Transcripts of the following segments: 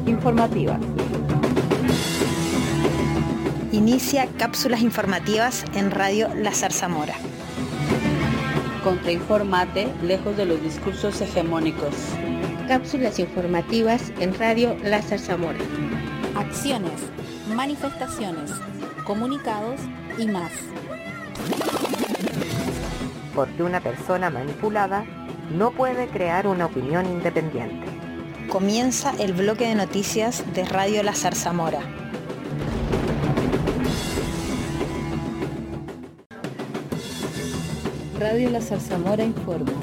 Informativas. Inicia cápsulas informativas en Radio La Zarzamora. Contrainformate lejos de los discursos hegemónicos. Cápsulas informativas en Radio La Zarzamora. Acciones, manifestaciones, comunicados y más. Porque una persona manipulada no puede crear una opinión independiente. Comienza el bloque de noticias de Radio La Zarzamora. Radio La Zarzamora informa.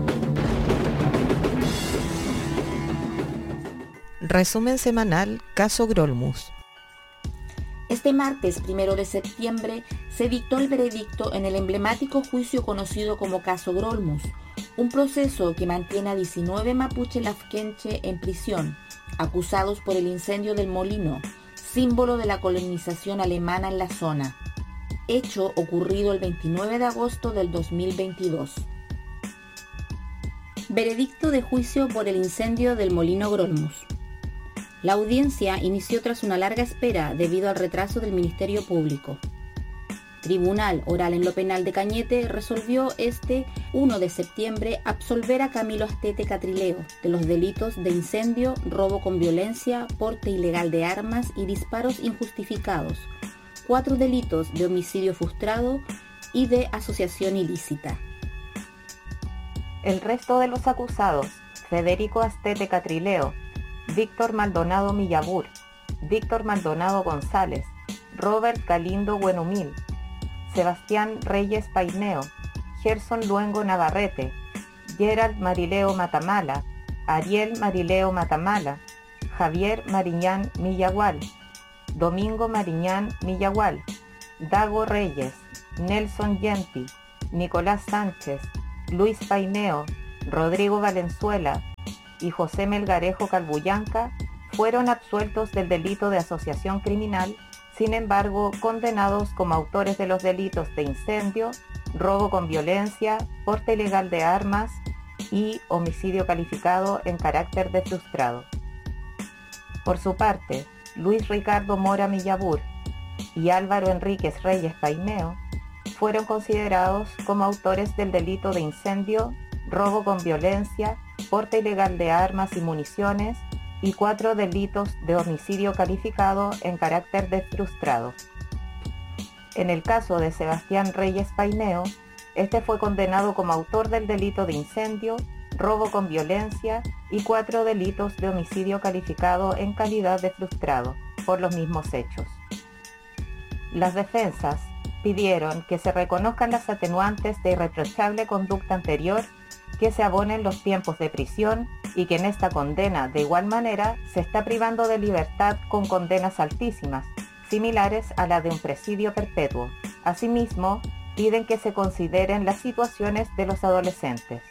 Resumen semanal, caso Grolmus. Este martes 1 de septiembre se dictó el veredicto en el emblemático juicio conocido como caso Grolmus, un proceso que mantiene a 19 mapuche lafkenche en prisión, acusados por el incendio del molino, símbolo de la colonización alemana en la zona, hecho ocurrido el 29 de agosto del 2022. Veredicto de juicio por el incendio del molino Grolmus. La audiencia inició tras una larga espera debido al retraso del Ministerio Público. Tribunal Oral en lo Penal de Cañete resolvió este 1 de septiembre absolver a Camilo Astete Catrileo de los delitos de incendio, robo con violencia, porte ilegal de armas y disparos injustificados, 4 delitos de homicidio frustrado y de asociación ilícita. El resto de los acusados, Federico Astete Catrileo, Víctor Maldonado Millabur, Víctor Maldonado González, Robert Galindo Buenumil, Sebastián Reyes Paineo, Gerson Luengo Navarrete, Gerald Marileo Matamala, Ariel Marileo Matamala, Javier Mariñán Millagual, Domingo Mariñán Millagual, Dago Reyes, Nelson Yenti, Nicolás Sánchez, Luis Paineo, Rodrigo Valenzuela y José Melgarejo Calbuyanca fueron absueltos del delito de asociación criminal, sin embargo condenados como autores de los delitos de incendio, robo con violencia, porte ilegal de armas y homicidio calificado en carácter de frustrado. Por su parte, Luis Ricardo Mora Millabur y Álvaro Enríquez Reyes Paineo fueron considerados como autores del delito de incendio, robo con violencia, porte ilegal de armas y municiones y 4 delitos de homicidio calificado en carácter de frustrado. En el caso de Sebastián Reyes Paineo, este fue condenado como autor del delito de incendio, robo con violencia y 4 delitos de homicidio calificado en calidad de frustrado por los mismos hechos. Las defensas pidieron que se reconozcan las atenuantes de irreprochable conducta anterior, que se abonen los tiempos de prisión y que en esta condena de igual manera se está privando de libertad con condenas altísimas, similares a la de un presidio perpetuo. Asimismo, piden que se consideren las situaciones de los adolescentes.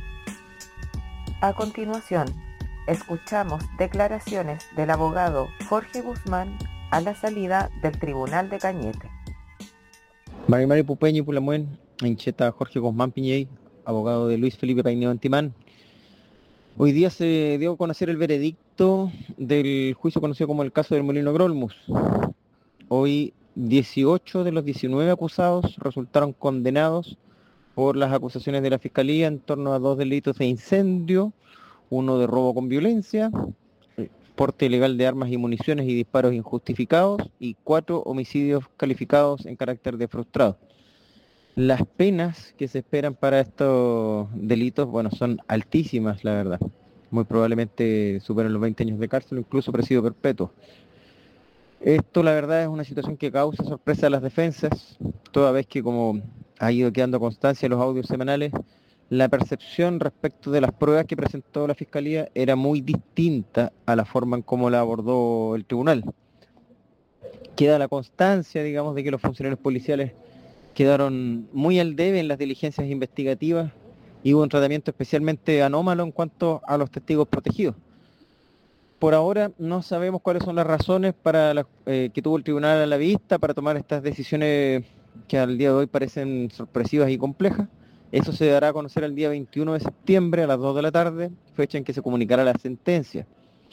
A continuación, escuchamos declaraciones del abogado Jorge Guzmán a la salida del Tribunal de Cañete. Mari Pupeño Pulamuen, Incheta Jorge Guzmán Piñey, abogado de Luis Felipe Paineo Antimán. Hoy día se dio a conocer el veredicto del juicio conocido como el caso del Molino Grolmus. Hoy 18 de los 19 acusados resultaron condenados por las acusaciones de la Fiscalía en torno a 2 delitos de incendio, 1 de robo con violencia, porte ilegal de armas y municiones y disparos injustificados y 4 homicidios calificados en carácter de frustrado. Las penas que se esperan para estos delitos, son altísimas, la verdad. Muy probablemente superan los 20 años de cárcel, incluso presidio perpetuo. Esto, la verdad, es una situación que causa sorpresa a las defensas, toda vez que, como ha ido quedando constancia en los audios semanales, la percepción respecto de las pruebas que presentó la Fiscalía era muy distinta a la forma en cómo la abordó el tribunal. Queda la constancia, de que los funcionarios policiales quedaron muy al debe en las diligencias investigativas y hubo un tratamiento especialmente anómalo en cuanto a los testigos protegidos. Por ahora no sabemos cuáles son las razones que tuvo el tribunal a la vista para tomar estas decisiones que al día de hoy parecen sorpresivas y complejas. Eso se dará a conocer el día 21 de septiembre a las 2 de la tarde, fecha en que se comunicará la sentencia.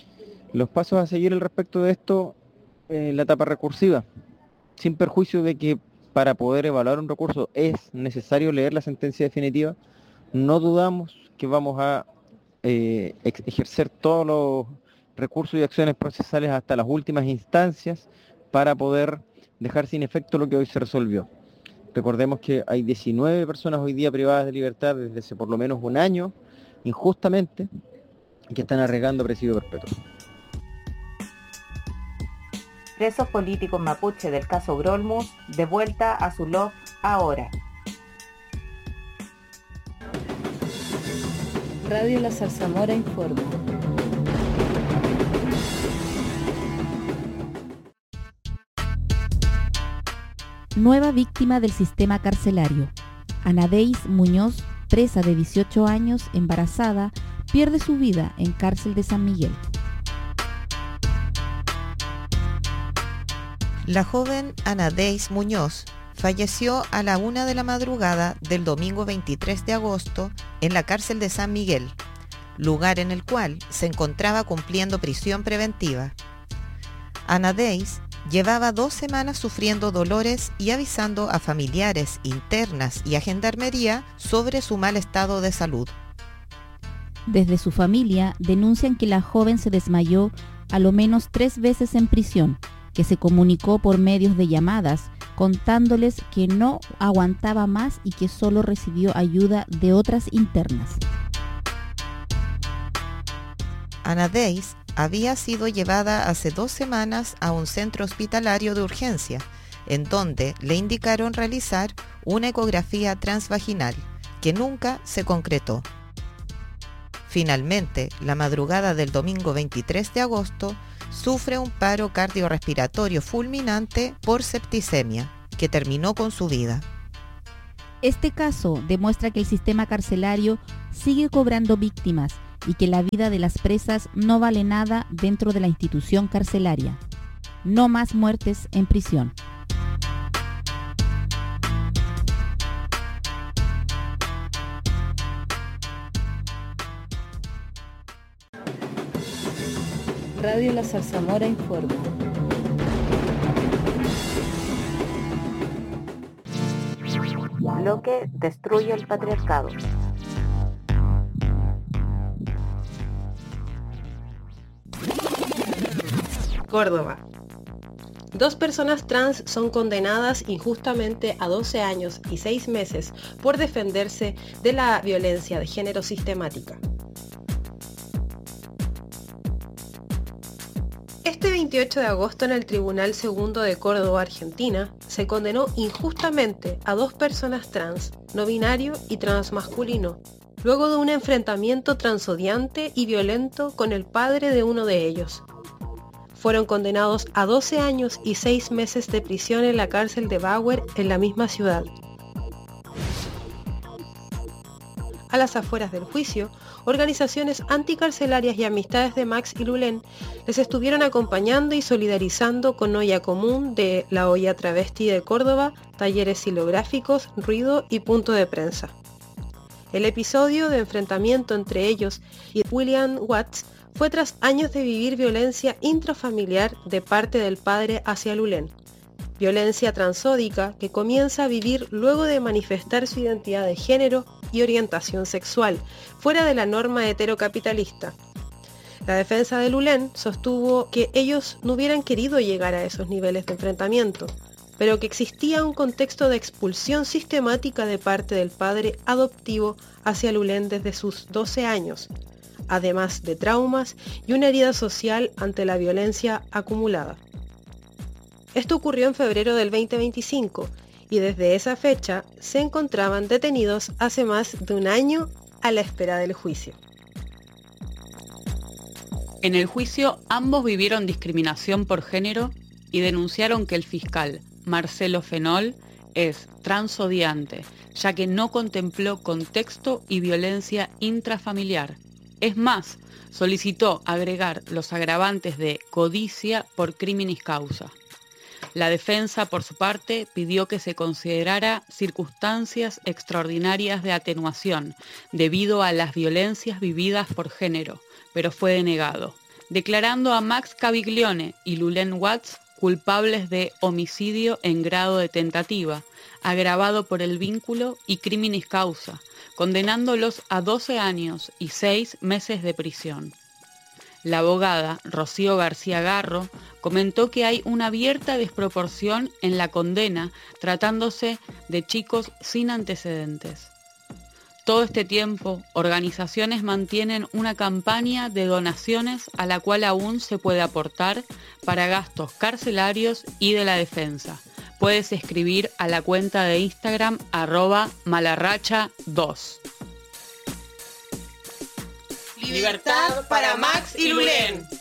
Los pasos a seguir al respecto de esto, la etapa recursiva, sin perjuicio de que para poder evaluar un recurso es necesario leer la sentencia definitiva, no dudamos que vamos a ejercer todos los recursos y acciones procesales hasta las últimas instancias para poder dejar sin efecto lo que hoy se resolvió. Recordemos que hay 19 personas hoy día privadas de libertad desde hace por lo menos un año, injustamente, que están arriesgando presidio perpetuo. Presos políticos mapuche del caso Grolmus, de vuelta a su LOF ahora. Radio La Zarzamora informa. Nueva víctima del sistema carcelario. Anadeis Muñoz, presa de 18 años, embarazada, pierde su vida en cárcel de San Miguel. La joven Anadeis Muñoz falleció a la 1 de la madrugada del domingo 23 de agosto en la cárcel de San Miguel, lugar en el cual se encontraba cumpliendo prisión preventiva. Anadeis llevaba 2 semanas sufriendo dolores y avisando a familiares, internas y a Gendarmería sobre su mal estado de salud. Desde su familia denuncian que la joven se desmayó a lo menos 3 veces en prisión, que se comunicó por medios de llamadas, contándoles que no aguantaba más y que solo recibió ayuda de otras internas. Anadeis había sido llevada hace 2 semanas a un centro hospitalario de urgencia, en donde le indicaron realizar una ecografía transvaginal, que nunca se concretó. Finalmente, la madrugada del domingo 23 de agosto, sufre un paro cardiorrespiratorio fulminante por septicemia, que terminó con su vida. Este caso demuestra que el sistema carcelario sigue cobrando víctimas y que la vida de las presas no vale nada dentro de la institución carcelaria. No más muertes en prisión. Radio La Zarzamora informa. Lo que destruye el patriarcado. Córdoba. 2 personas trans son condenadas injustamente a 12 años y 6 meses por defenderse de la violencia de género sistemática. Este 28 de agosto en el Tribunal Segundo de Córdoba, Argentina, se condenó injustamente a 2 personas trans, no binario y transmasculino, luego de un enfrentamiento transodiante y violento con el padre de uno de ellos. Fueron condenados a 12 años y 6 meses de prisión en la cárcel de Bauer en la misma ciudad. A las afueras del juicio, organizaciones anticarcelarias y amistades de Max y Lulén les estuvieron acompañando y solidarizando con Olla Común de la Olla Travesti de Córdoba, talleres silográficos, ruido y punto de prensa. El episodio de enfrentamiento entre ellos y William Watts fue tras años de vivir violencia intrafamiliar de parte del padre hacia Lulén. Violencia transódica que comienza a vivir luego de manifestar su identidad de género y orientación sexual, fuera de la norma heterocapitalista. La defensa de Lulén sostuvo que ellos no hubieran querido llegar a esos niveles de enfrentamiento, pero que existía un contexto de expulsión sistemática de parte del padre adoptivo hacia Lulén desde sus 12 años, además de traumas y una herida social ante la violencia acumulada. Esto ocurrió en febrero del 2025 y desde esa fecha se encontraban detenidos hace más de un año a la espera del juicio. En el juicio, ambos vivieron discriminación por género y denunciaron que el fiscal Marcelo Fenol es transodiante, ya que no contempló contexto y violencia intrafamiliar. Es más, solicitó agregar los agravantes de codicia por criminis causa. La defensa, por su parte, pidió que se considerara circunstancias extraordinarias de atenuación debido a las violencias vividas por género, pero fue denegado. declarando a Max Caviglione y Lulén Watts culpables de homicidio en grado de tentativa, agravado por el vínculo y criminis causa, condenándolos a 12 años y 6 meses de prisión. La abogada Rocío García Garro comentó que hay una abierta desproporción en la condena tratándose de chicos sin antecedentes. Todo este tiempo, organizaciones mantienen una campaña de donaciones a la cual aún se puede aportar para gastos carcelarios y de la defensa. Puedes escribir a la cuenta de Instagram @malarracha2. Libertad para Max y Lulén.